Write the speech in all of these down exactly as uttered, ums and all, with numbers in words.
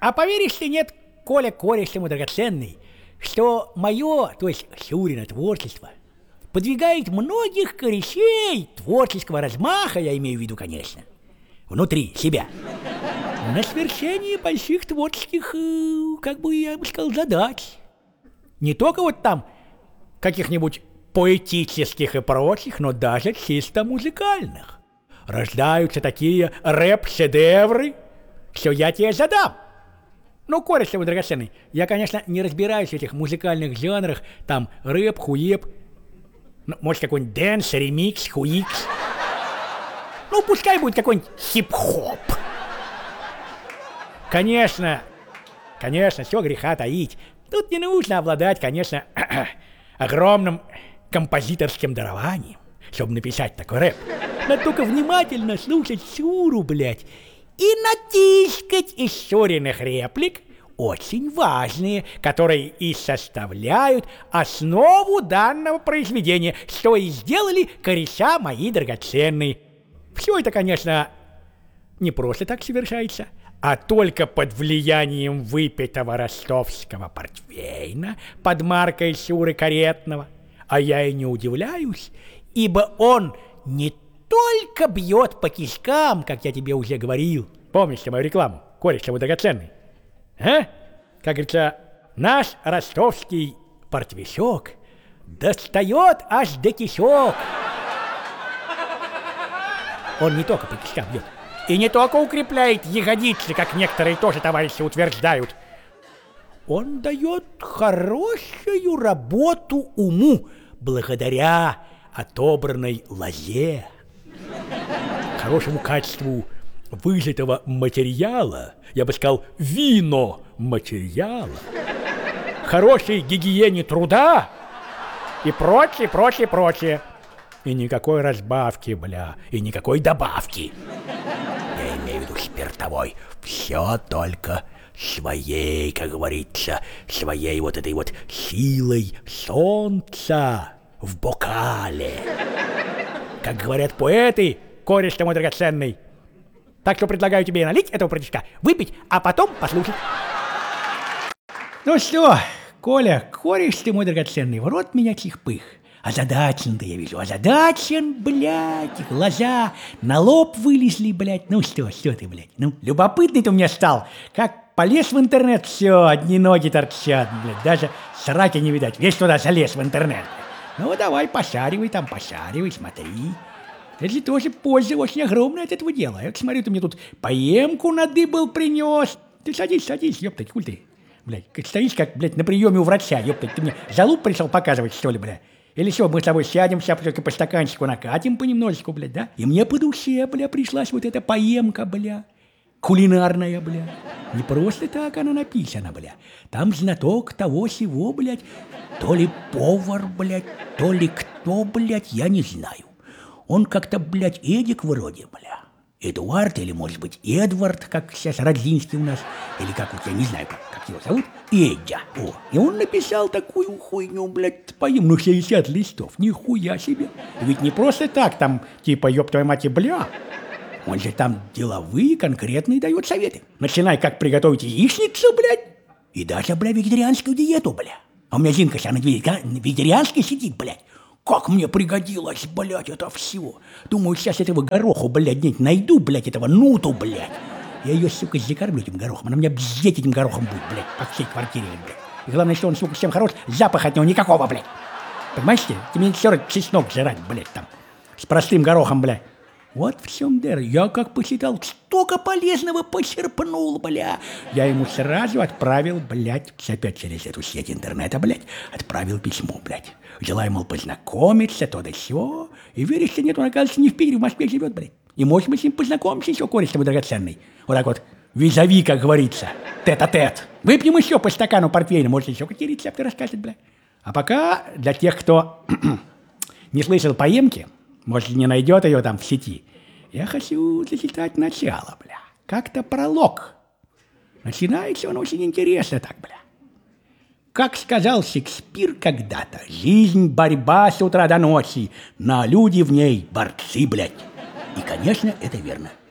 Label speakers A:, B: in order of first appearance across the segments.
A: А поверишь ли, нет, Коля, кореш ты мой драгоценный, что мое, то есть Шурина творчество, подвигает многих корешей творческого размаха, я имею в виду, конечно, внутри себя, на свершение больших творческих, как бы я бы сказал, задач. Не только вот там каких-нибудь поэтических и прочих, но даже чисто музыкальных. Рождаются такие рэп-шедевры, что я тебе задам. Ну, кореш ты мой драгоценный, я, конечно, не разбираюсь в этих музыкальных жанрах, там рэп, хуеп, ну, может, какой-нибудь дэнс, ремикс, хуикс. Ну, пускай будет какой-нибудь хип-хоп. Конечно, конечно, все греха таить. Тут не нужно обладать, конечно, огромным композиторским дарованием, чтобы написать такой рэп. Надо только внимательно слушать Шуру, блядь, и натискать из Шуриных реплик очень важные, которые и составляют основу данного произведения, что и сделали кореша мои драгоценные. Все это, конечно, не просто так совершается, а только под влиянием выпитого ростовского портвейна под маркой Шуры Каретного. А я и не удивляюсь, ибо он не только бьет по кишкам, как я тебе уже говорил. Помнишь ты мою рекламу, кореш ты мой драгоценный? А? Как говорится, наш ростовский портвейшок достает аж до кишок. Он не только по кишкам бьет, и не только укрепляет ягодицы, как некоторые тоже товарищи утверждают. Он дает хорошую работу уму благодаря отобранной лозе, хорошему качеству выжатого материала, я бы сказал, вино материала, хорошей гигиене труда и прочее, прочее, прочее. И никакой разбавки, бля, и никакой добавки. Я имею в виду спиртовой. Все только своей, как говорится, своей вот этой вот силой солнца в бокале. Как говорят поэты, кореш ты мой драгоценный. Так что предлагаю тебе налить этого протишка, выпить, а потом послушать. Ну что, Коля, кореш ты мой драгоценный, в рот меня чихпых. Озадачен ты, я вижу, озадачен, блядь, глаза на лоб вылезли, блядь. Ну что, что ты, блядь, ну, любопытный ты у меня стал. Как полез в интернет, все, одни ноги торчат, блядь, даже сраки не видать. Весь туда залез в интернет. Ну, давай, пошаривай там, пошаривай, смотри. Это же тоже польза очень огромная от этого дела. Я смотрю, ты мне тут поемку надыбал, принес. Ты садись, садись, ёптать, хуй ты. Блядь, стоишь как, блядь, на приеме у врача, ёптать. Ты мне залуп пришел показывать, что ли, блядь? Или что, мы с тобой сядем, сейчас только по стаканчику накатим понемножечку, блядь, да? И мне по душе, бля, пришлась вот эта поемка, бля, кулинарная, бля. Не просто так она написана, бля. Там знаток того сего, блядь, то ли повар, блядь, то ли кто, блядь, я не знаю. Он как-то, блядь, Эдик вроде, бля. Эдуард или, может быть, Эдвард, как сейчас Родзинский у нас, или как вот, я не знаю, как, как его зовут, Эдя. О, и он написал такую хуйню, блядь, поем, ну, шестьдесят листов, нихуя себе. Ведь не просто так, там, типа, ёб твою мать, и бля. Он же там деловые, конкретные дает советы. Начинай, как приготовить яичницу, блядь, и даже, бля, вегетарианскую диету, бля. А у меня Зинка сейчас на вегетарианской сидит, блядь. Как мне пригодилось, блядь, это все. Думаю, сейчас этого гороху, блядь, нет, найду, блядь, этого нуту, блядь. Я ее, сука, закормлю этим горохом. Она меня бздеть этим горохом будет, блядь, по всей квартире, блядь. И главное, что он, сука, всем хорош, запаха от него никакого, блядь. Понимаешь ты? Ты мне все равно чеснок жрать, блядь, там. С простым горохом, блядь. Вот в чем дело. Я как посчитал, столько полезного почерпнул, бля. Я ему сразу отправил, блядь, опять через эту сеть интернета, блядь, отправил письмо, блядь. Желаю, мол, познакомиться, то да сё. И веришь, что нет, он, оказывается, не в Питере, в Москве живет, блядь. И, может, мы с ним познакомимся еще, кореш ты мой драгоценный. Вот так вот, визави, как говорится, тет-а-тет. Выпьем еще по стакану портвейна, может, еще какие рецепты расскажет, блядь. А пока для тех, кто не слышал поемки, может, не найдет ее там в сети, я хочу зачитать начало, бля. Как-то пролог. Начинается он очень интересно так, бля. Как сказал Шекспир когда-то, жизнь – борьба с утра до ночи, но люди в ней борцы, блядь. И, конечно, это верно.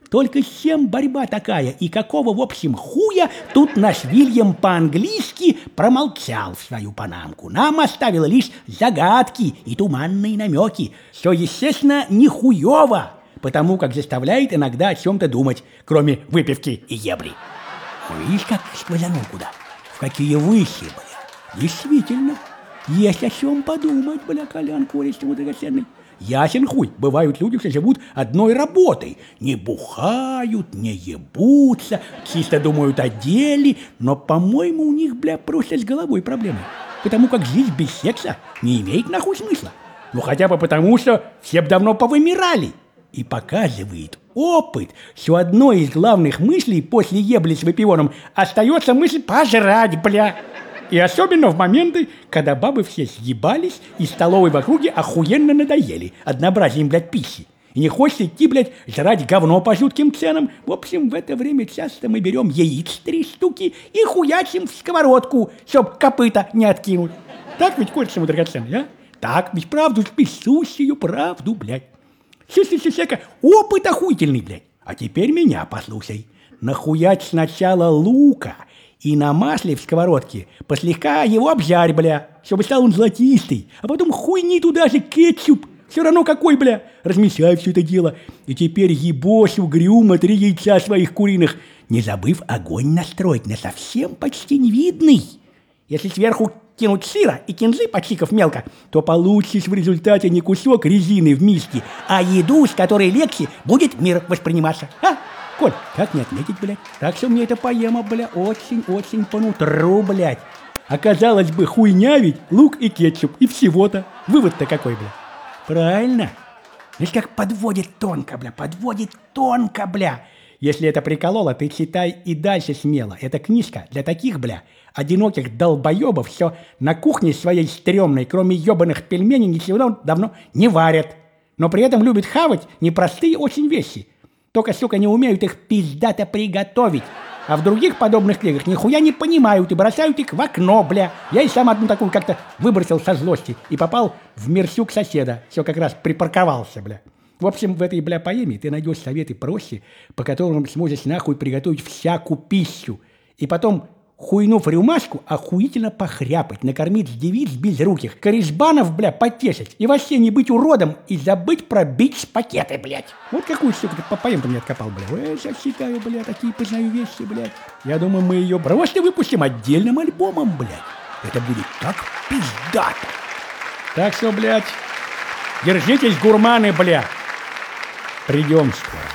A: Только с чем борьба такая? И какого, в общем, хуя тут наш Вильям по-английски промолчал в свою панамку. Нам оставил лишь загадки и туманные намеки. Все, естественно, нихуево, потому как заставляет иногда о чем-то думать, кроме выпивки и ебли. Видишь, как сквозанул куда? В какие выси, бля. Действительно, есть о чем подумать, бля, Колян, кореш ему драгоценный. Ясен хуй, бывают люди, что живут одной работой. Не бухают, не ебутся, чисто думают о деле, но, по-моему, у них, бля, просто с головой проблемы. Потому как жизнь без секса не имеет нахуй смысла. Ну хотя бы потому, что все б давно повымирали. И показывает опыт, что одной из главных мыслей после ебли с выпивоном остается мысль пожрать, бля. И особенно в моменты, когда бабы все съебались, и столовой в округе охуенно надоели однообразием, блядь, пищи. И не хочется идти, блядь, жрать говно по жутким ценам. В общем, в это время часто мы берем яиц три штуки и хуячим в сковородку, чтоб копыта не откинуть. Так ведь, кореш ему драгоценный, а? Так ведь правду, спесущую правду, блядь. Все-все-все-всяко, опыт охуительный, блядь. А теперь меня послушай. Нахуять сначала лука и на масле в сковородке послегка его обжарь, бля, чтобы стал он золотистый. А потом хуйни туда же кетчуп. Все равно какой, бля. Размешай все это дело. И теперь ебошь угрюмо три яйца своих куриных, не забыв огонь настроить на совсем почти невидный. Если сверху кинуть сыра и кинзы, почикав мелко, то получишь в результате не кусок резины в миске, а еду, с которой легче будет мир восприниматься. А? Коль, как не отметить, блядь? Так что мне эта поэма, бля, очень-очень по нутру, блядь. Оказалось бы, хуйня ведь, лук и кетчуп, и всего-то. Вывод-то какой, бля? Правильно. Видишь, как подводит тонко, бля, подводит тонко, бля. Если это прикололо, ты читай и дальше смело. Это книжка для таких, бля, одиноких долбоебов, все на кухне своей стрёмной, кроме ебаных пельменей, ничего давно не варят. Но при этом любят хавать непростые очень вещи. Только, сука, не умеют их пиздато приготовить. А в других подобных книгах нихуя не понимают и бросают их в окно, бля. Я и сам одну такую как-то выбросил со злости и попал в мерсюк соседа. Все как раз припарковался, бля. В общем, в этой, бля, поэме ты найдешь советы проще, по которым сможешь нахуй приготовить всякую пищу. И потом, хуйнув рюмашку, охуительно похряпать, накормить девиц безруких, корешбанов, бля, потешить, и вообще не быть уродом, и забыть про бич-пакеты, блядь. Вот какую, сука, ты по поэм-то мне откопал, бля. Я сейчас читаю, бля, такие познаю вещи, блядь. Я думаю, мы ее просто выпустим отдельным альбомом, блядь. Это будет так пиздато. Так что, блядь, держитесь, гурманы, бля. Придем скоро.